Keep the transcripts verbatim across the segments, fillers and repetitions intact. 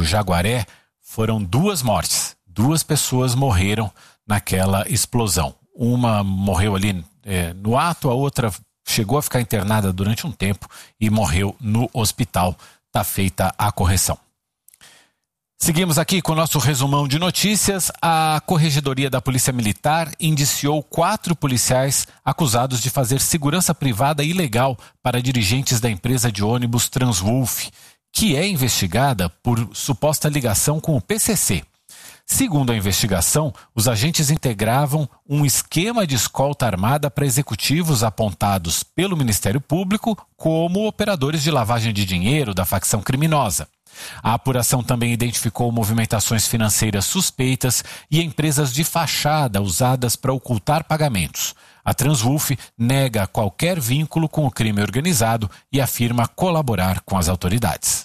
no Jaguaré, foram duas mortes. Duas pessoas morreram naquela explosão. Uma morreu ali é, no ato, a outra chegou a ficar internada durante um tempo e morreu no hospital. Está feita a correção. Seguimos aqui com o nosso resumão de notícias. A Corregedoria da Polícia Militar indiciou quatro policiais acusados de fazer segurança privada ilegal para dirigentes da empresa de ônibus Transwulf, que é investigada por suposta ligação com o P C C. Segundo a investigação, os agentes integravam um esquema de escolta armada para executivos apontados pelo Ministério Público como operadores de lavagem de dinheiro da facção criminosa. A apuração também identificou movimentações financeiras suspeitas e empresas de fachada usadas para ocultar pagamentos. A Transwulf nega qualquer vínculo com o crime organizado e afirma colaborar com as autoridades.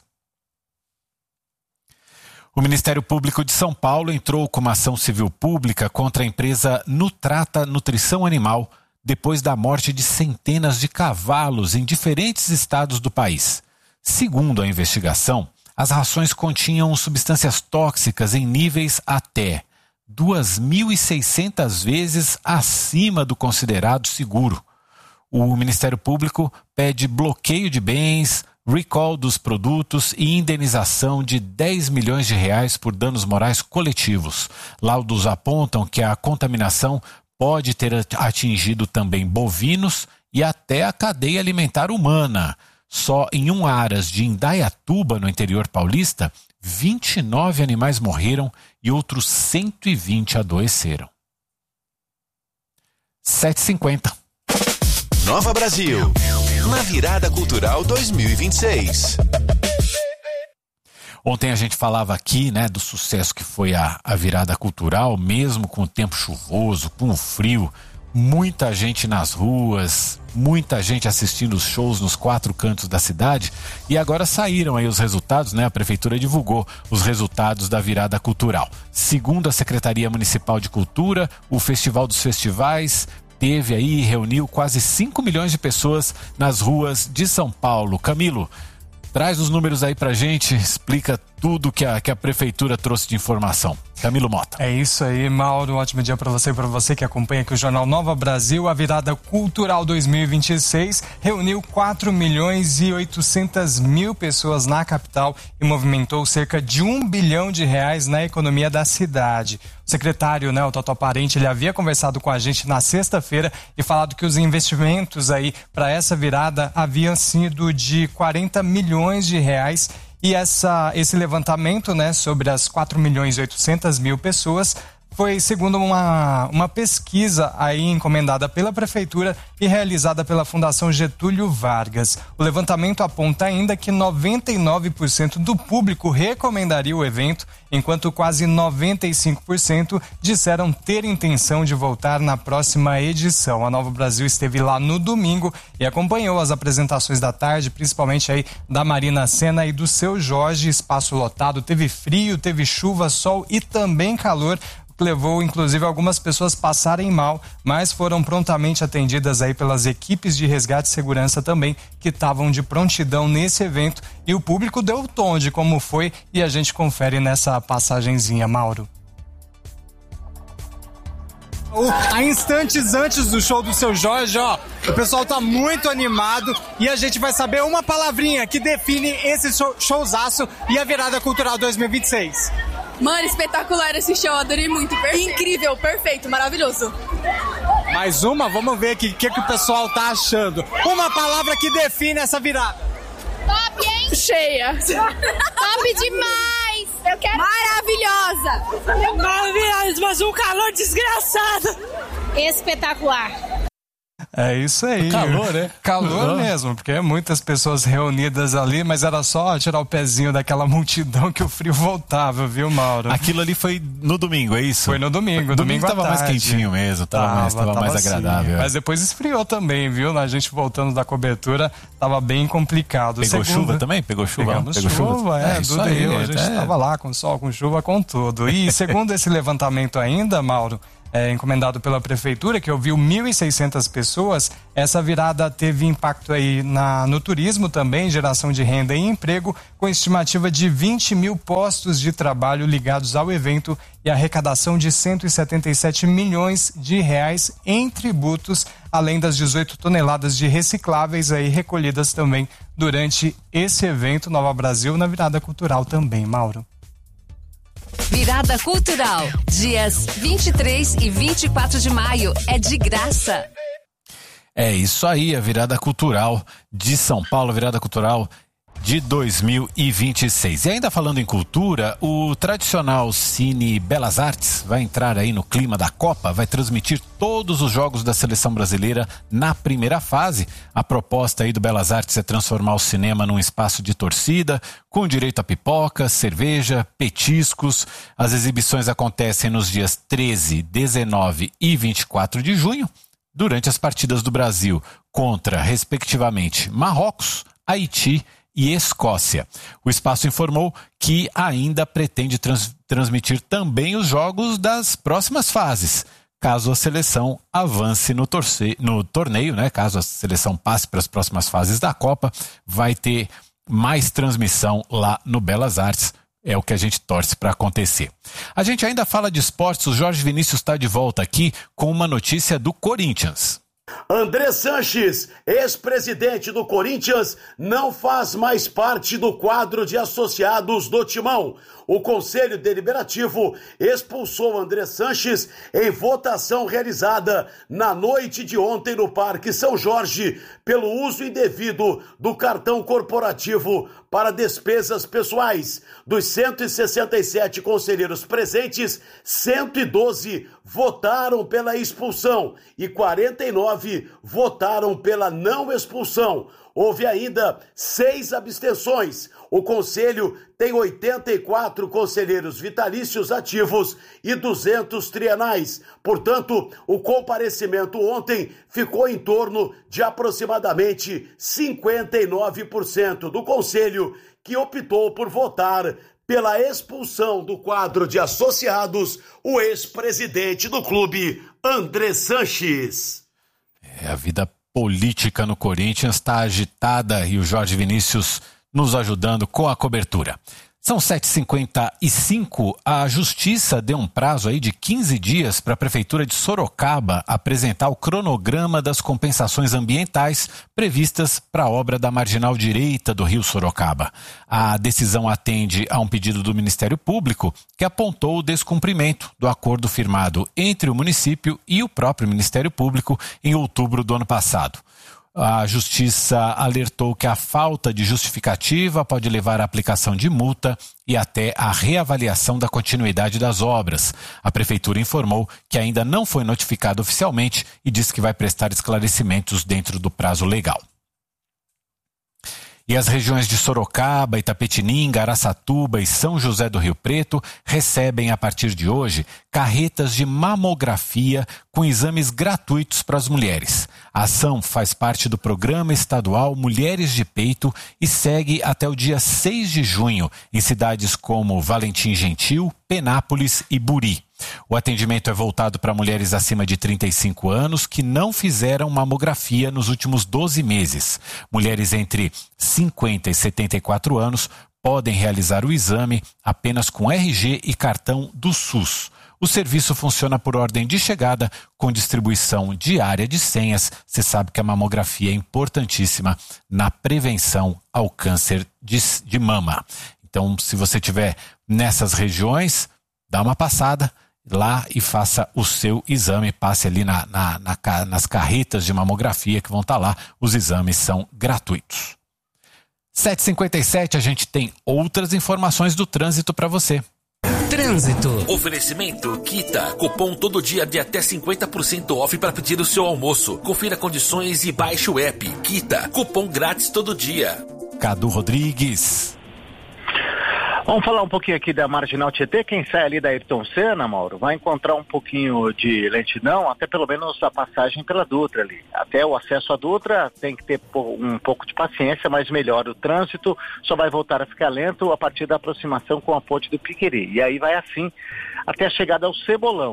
O Ministério Público de São Paulo entrou com uma ação civil pública contra a empresa Nutrata Nutrição Animal depois da morte de centenas de cavalos em diferentes estados do país. Segundo a investigação, as rações continham substâncias tóxicas em níveis até duas mil e seiscentas vezes acima do considerado seguro. O Ministério Público pede bloqueio de bens, recall dos produtos e indenização de dez milhões de reais por danos morais coletivos. Laudos apontam que a contaminação pode ter atingido também bovinos e até a cadeia alimentar humana. Só em um aras de Indaiatuba, no interior paulista, vinte e nove animais morreram e outros cento e vinte adoeceram. sete e cinquenta. Nova Brasil, na Virada Cultural dois mil e vinte e seis. Ontem a gente falava aqui, né, do sucesso que foi a, a virada cultural, mesmo com o tempo chuvoso, com o frio, muita gente nas ruas, muita gente assistindo os shows nos quatro cantos da cidade, e agora saíram aí os resultados, né? A Prefeitura divulgou os resultados da virada cultural. Segundo a Secretaria Municipal de Cultura, o Festival dos Festivais teve aí, reuniu quase cinco milhões de pessoas nas ruas de São Paulo. Camilo, traz os números aí pra gente, explica tudo que a, que a Prefeitura trouxe de informação. Camilo Mota. É isso aí, Mauro. Um ótimo dia para você e para você que acompanha aqui o Jornal Nova Brasil. A Virada Cultural dois mil e vinte e seis reuniu quatro milhões e oitocentas mil pessoas na capital e movimentou cerca de um bilhão de reais na economia da cidade. O secretário, né, o Totó Parente, ele havia conversado com a gente na sexta-feira e falado que os investimentos aí para essa virada haviam sido de quarenta milhões de reais. E essa, esse levantamento, né, sobre as quatro milhões e oitocentas mil pessoas foi segundo uma, uma pesquisa aí encomendada pela Prefeitura e realizada pela Fundação Getúlio Vargas. O levantamento aponta ainda que noventa e nove por cento do público recomendaria o evento, enquanto quase noventa e cinco por cento disseram ter intenção de voltar na próxima edição. A Nova Brasil esteve lá no domingo e acompanhou as apresentações da tarde, principalmente aí da Marina Sena e do Seu Jorge. Espaço lotado, teve frio, teve chuva, sol e também calor, que levou inclusive algumas pessoas passarem mal, mas foram prontamente atendidas aí pelas equipes de resgate e segurança também, que estavam de prontidão nesse evento, e o público deu o tom de como foi e a gente confere nessa passagenzinha, Mauro. Há instantes antes do show do Seu Jorge, ó, o pessoal tá muito animado e a gente vai saber uma palavrinha que define esse show, showzaço e a Virada Cultural dois mil e vinte e seis. Mano, espetacular esse show, adorei muito, perfeito. Incrível, perfeito, maravilhoso. Mais uma? Vamos ver o que, que, que o pessoal tá achando. Uma palavra que define essa virada. Top, hein? Cheia. Top demais. Eu quero... Maravilhosa. Maravilhosa, mas um calor desgraçado. Espetacular. É isso aí. Calor, né? Calor uhum. mesmo, porque muitas pessoas reunidas ali, mas era só tirar o pezinho daquela multidão que o frio voltava, viu, Mauro? Aquilo ali foi no domingo, é isso? Foi no domingo. Domingo, domingo tava mais quentinho mesmo, tava, tava mais, tava tava mais assim, agradável. Mas depois esfriou também, viu? A gente voltando da cobertura, tava bem complicado. Pegou Segunda, chuva também? Pegou chuva? Pegamos Pegou chuva, chuva, é, é tudo aí. A gente é. tava lá com sol, com chuva, com tudo. E segundo esse levantamento ainda, Mauro, é, encomendado pela prefeitura, que ouviu mil e seiscentas pessoas. Essa virada teve impacto aí na, no turismo também, geração de renda e emprego, com estimativa de vinte mil postos de trabalho ligados ao evento e arrecadação de cento e setenta e sete milhões de reais em tributos, além das dezoito toneladas de recicláveis aí recolhidas também durante esse evento Nova Brasil, na virada cultural também, Mauro. Virada Cultural, dias vinte e três e vinte e quatro de maio, é de graça. É isso aí, a virada cultural de São Paulo, virada cultural de dois mil e vinte e seis. E ainda falando em cultura, o tradicional Cine Belas Artes vai entrar aí no clima da Copa, vai transmitir todos os jogos da seleção brasileira na primeira fase. A proposta aí do Belas Artes é transformar o cinema num espaço de torcida, com direito a pipoca, cerveja, petiscos. As exibições acontecem nos dias treze, dezenove e vinte e quatro de junho, durante as partidas do Brasil contra, respectivamente, Marrocos, Haiti e Escócia. O espaço informou que ainda pretende trans- transmitir também os jogos das próximas fases, caso a seleção avance no, torce- no torneio, né? Caso a seleção passe para as próximas fases da Copa, vai ter mais transmissão lá no Belas Artes. É o que a gente torce para acontecer. A gente ainda fala de esportes. O Jorge Vinícius está de volta aqui com uma notícia do Corinthians. André Sanches, ex-presidente do Corinthians, não faz mais parte do quadro de associados do Timão. O Conselho Deliberativo expulsou André Sanches em votação realizada na noite de ontem no Parque São Jorge pelo uso indevido do cartão corporativo para despesas pessoais. Dos cento e sessenta e sete conselheiros presentes, cento e doze votaram pela expulsão e quarenta e nove votaram pela não expulsão. Houve ainda seis abstenções. O Conselho tem oitenta e quatro conselheiros vitalícios ativos e duzentos trienais. Portanto, o comparecimento ontem ficou em torno de aproximadamente cinquenta e nove por cento do Conselho, que optou por votar pela expulsão do quadro de associados, o ex-presidente do clube, André Sanches. É, a vida política no Corinthians está agitada e o Jorge Vinícius nos ajudando com a cobertura. São sete e cinquenta e cinco, a Justiça deu um prazo aí de quinze dias para a Prefeitura de Sorocaba apresentar o cronograma das compensações ambientais previstas para a obra da Marginal Direita do Rio Sorocaba. A decisão atende a um pedido do Ministério Público, que apontou o descumprimento do acordo firmado entre o município e o próprio Ministério Público em outubro do ano passado. A Justiça alertou que a falta de justificativa pode levar à aplicação de multa e até à reavaliação da continuidade das obras. A Prefeitura informou que ainda não foi notificada oficialmente e disse que vai prestar esclarecimentos dentro do prazo legal. E as regiões de Sorocaba, Itapetininga, Araçatuba e São José do Rio Preto recebem a partir de hoje carretas de mamografia com exames gratuitos para as mulheres. A ação faz parte do programa estadual Mulheres de Peito e segue até o dia seis de junho em cidades como Valentim Gentil, Penápolis e Buri. O atendimento é voltado para mulheres acima de trinta e cinco anos que não fizeram mamografia nos últimos doze meses. Mulheres entre cinquenta e setenta e quatro anos podem realizar o exame apenas com R G e cartão do SUS. O serviço funciona por ordem de chegada, com distribuição diária de senhas. Você sabe que a mamografia é importantíssima na prevenção ao câncer de, de mama. Então, se você estiver nessas regiões, dá uma passada lá e faça o seu exame. Passe ali na, na, na, nas carretas de mamografia que vão estar lá. Os exames são gratuitos. sete e cinquenta e sete, a gente tem outras informações do trânsito para você. Trânsito. Oferecimento Kita. Cupom todo dia de até cinquenta por cento off para pedir o seu almoço. Confira condições e baixe o app. Kita. Cupom grátis todo dia. Cadu Rodrigues. Vamos falar um pouquinho aqui da Marginal Tietê. Quem sai ali da Ayrton Senna, Mauro, vai encontrar um pouquinho de lentidão, até pelo menos a passagem pela Dutra ali. Até o acesso à Dutra tem que ter um pouco de paciência, mas melhor. O trânsito só vai voltar a ficar lento a partir da aproximação com a ponte do Piqueri. E aí vai assim até a chegada ao Cebolão.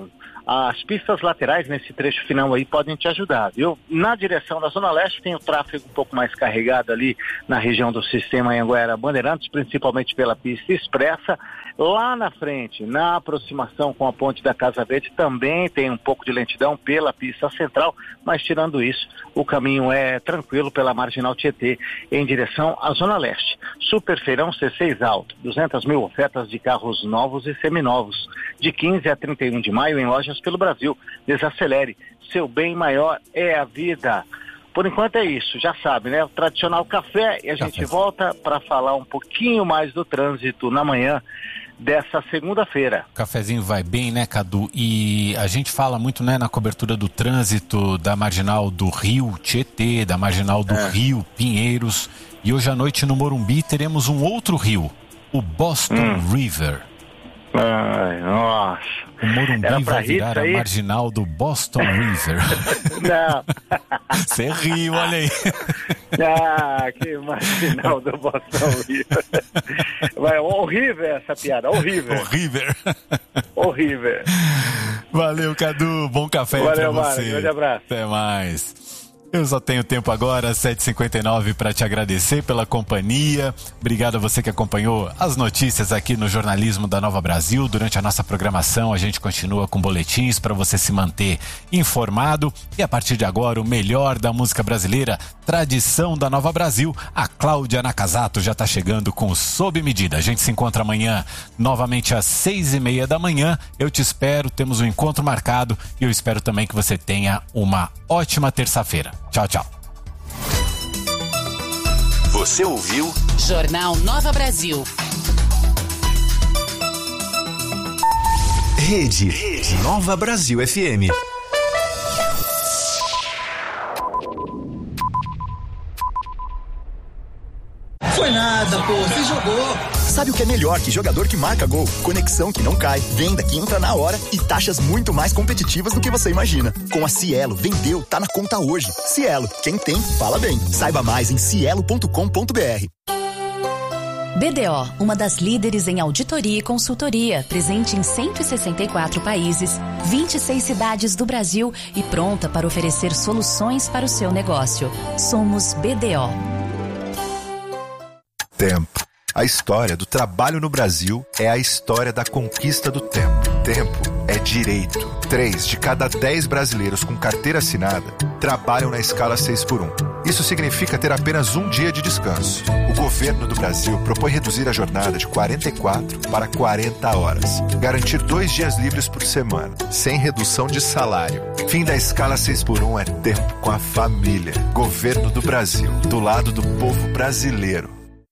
As pistas laterais nesse trecho final aí podem te ajudar, viu? Na direção da Zona Leste tem o tráfego um pouco mais carregado ali na região do sistema Anhanguera Bandeirantes, principalmente pela pista expressa. Lá na frente, na aproximação com a ponte da Casa Verde, também tem um pouco de lentidão pela pista central, mas tirando isso, o caminho é tranquilo pela Marginal Tietê em direção à Zona Leste. Superfeirão C seis Alto, duzentas mil ofertas de carros novos e seminovos, de quinze a trinta e um de maio em lojas pelo Brasil. Desacelere, seu bem maior é a vida. Por enquanto é isso, já sabe, né? O tradicional café, e a gente café. volta para falar um pouquinho mais do trânsito na manhã dessa segunda-feira. O cafezinho vai bem, né, Cadu? E a gente fala muito, né, na cobertura do trânsito da Marginal do Rio Tietê, da Marginal do é. Rio Pinheiros. E hoje à noite no Morumbi teremos um outro rio, o Boston hum. River. Ai, nossa. O Morumbi vai virar a Marginal do Boston River. Não. Você riu, olha aí. Ah, que Marginal do Boston River. Vai, horrível essa piada, horrível. Horrível. Horrível. Valeu, Cadu. Bom café Valeu, pra você. Mário. Grande abraço. Até mais. Eu só tenho tempo agora, sete e cinquenta e nove, para te agradecer pela companhia. Obrigado a você que acompanhou as notícias aqui no Jornalismo da Nova Brasil. Durante a nossa programação, a gente continua com boletins para você se manter informado. E a partir de agora, o melhor da música brasileira, tradição da Nova Brasil. A Cláudia Nakazato já está chegando com Sob Medida. A gente se encontra amanhã, novamente às seis e meia da manhã. Eu te espero, temos um encontro marcado. E eu espero também que você tenha uma ótima terça-feira. Tchau, tchau. Você ouviu? Jornal Nova Brasil. Rede, Rede Nova Brasil F M. Foi nada, pô, você jogou. Sabe o que é melhor que jogador que marca gol? Conexão que não cai, venda que entra na hora e taxas muito mais competitivas do que você imagina. Com a Cielo, vendeu, tá na conta hoje. Cielo, quem tem, fala bem. Saiba mais em cielo ponto com ponto b r. B D O, uma das líderes em auditoria e consultoria, presente em cento e sessenta e quatro países, vinte e seis cidades do Brasil e pronta para oferecer soluções para o seu negócio. Somos B D O. Tempo. A história do trabalho no Brasil é a história da conquista do tempo. Tempo é direito. Três de cada dez brasileiros com carteira assinada trabalham na escala seis por um. Isso significa ter apenas um dia de descanso. O governo do Brasil propõe reduzir a jornada de quarenta e quatro para quarenta horas. Garantir dois dias livres por semana, sem redução de salário. Fim da escala seis por um é tempo com a família. Governo do Brasil, do lado do povo brasileiro.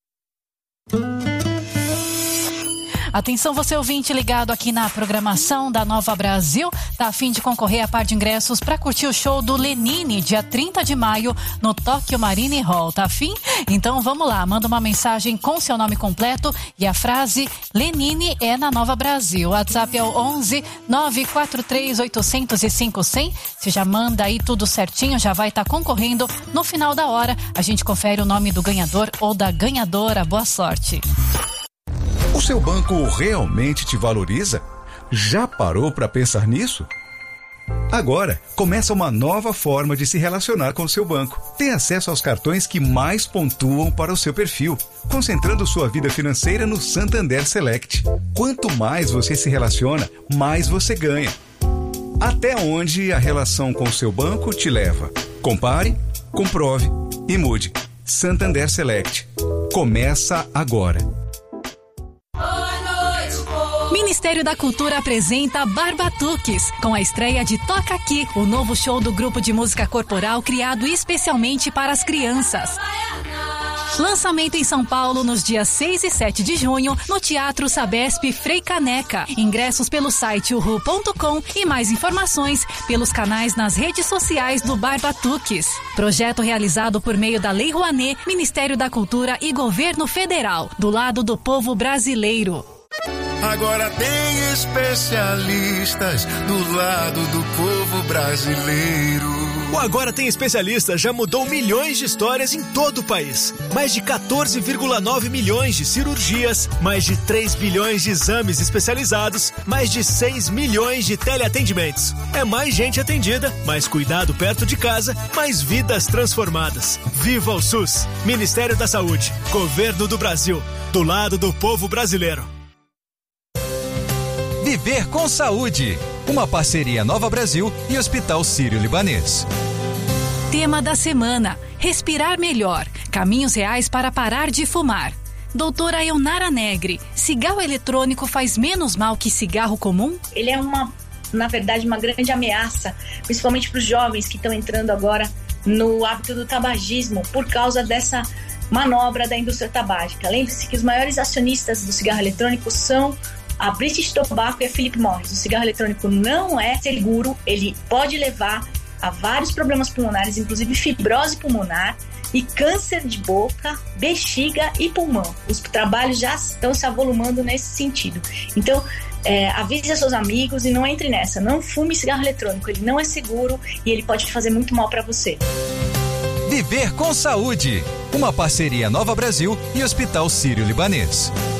Atenção, você ouvinte ligado aqui na programação da Nova Brasil, tá a fim de concorrer a par de ingressos para curtir o show do Lenine, dia trinta de maio, no Tokyo Marine Hall, tá a fim? Então vamos lá, manda uma mensagem com seu nome completo e a frase Lenine é na Nova Brasil. O WhatsApp é o onze nove quatro três oito zero zero cinco zero zero. Você já manda aí tudo certinho, já vai estar tá concorrendo. No final da hora, a gente confere o nome do ganhador ou da ganhadora. Boa sorte. O seu banco realmente te valoriza? Já parou para pensar nisso? Agora, começa uma nova forma de se relacionar com o seu banco. Tem acesso aos cartões que mais pontuam para o seu perfil, concentrando sua vida financeira no Santander Select. Quanto mais você se relaciona, mais você ganha. Até onde a relação com o seu banco te leva? Compare, comprove e mude. Santander Select. Começa agora. Ministério da Cultura apresenta Barbatuques, com a estreia de Toca Aqui, o novo show do grupo de música corporal criado especialmente para as crianças. Lançamento em São Paulo nos dias seis e sete de junho, no Teatro Sabesp Frei Caneca. Ingressos pelo site uhu ponto com e mais informações pelos canais nas redes sociais do Barbatuques. Projeto realizado por meio da Lei Rouanet, Ministério da Cultura e Governo Federal, do lado do povo brasileiro. Agora tem especialistas do lado do povo brasileiro. O Agora Tem Especialista já mudou milhões de histórias em todo o país. Mais de quatorze vírgula nove milhões de cirurgias, mais de três bilhões de exames especializados, mais de seis milhões de teleatendimentos. É mais gente atendida, mais cuidado perto de casa, mais vidas transformadas. Viva o SUS! Ministério da Saúde, Governo do Brasil, do lado do povo brasileiro. Viver com Saúde. Uma parceria Nova Brasil e Hospital Sírio-Libanês. Tema da semana: respirar melhor. Caminhos reais para parar de fumar. Doutora Eunara Negri, cigarro eletrônico faz menos mal que cigarro comum? Ele é uma, na verdade, uma grande ameaça, principalmente para os jovens que estão entrando agora no hábito do tabagismo por causa dessa manobra da indústria tabágica. Lembre-se que os maiores acionistas do cigarro eletrônico são a British Tobacco e a Philip Morris. O cigarro eletrônico não é seguro, ele pode levar a vários problemas pulmonares, inclusive fibrose pulmonar e câncer de boca, bexiga e pulmão. Os trabalhos já estão se avolumando nesse sentido. Então, é, avise a seus amigos e não entre nessa. Não fume cigarro eletrônico, ele não é seguro e ele pode fazer muito mal para você. Viver com Saúde. Uma parceria Nova Brasil e Hospital Sírio-Libanês.